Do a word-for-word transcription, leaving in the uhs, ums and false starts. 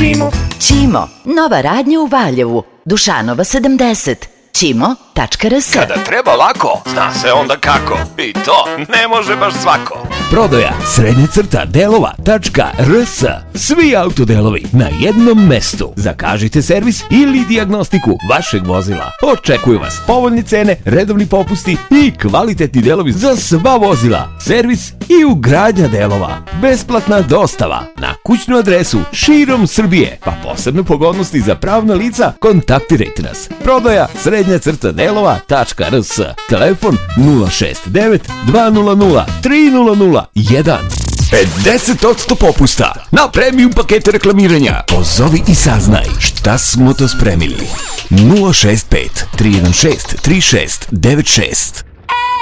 Ćimo. Ćimo, nova radnja u Valjevu, Dušanova sedamdeset. Ćimo tačka rs. Kada treba lako, zna se onda kako. I to ne može baš svako. Prodaja srednja crta delova tačka rs. Svi autodelovi na jednom mestu. Zakažite servis ili dijagnostiku vašeg vozila. Očekuju vas povoljne cene, redovni popusti i kvalitetni delovi za sva vozila. Servis i ugradnja delova. Besplatna dostava na kućnu adresu širom Srbije. Pa posebne pogodnosti za pravna lica, kontaktirajte nas. Prodaja srednja crta delova tačka rs. Telefon nula šest devet dva nula nula tri nula nula jedan. pedeset posto popusta na premium pakete reklamiranja. Pozovi i saznaj šta smo to spremili. nula šest pet tri jedan šest tri šest devet šest.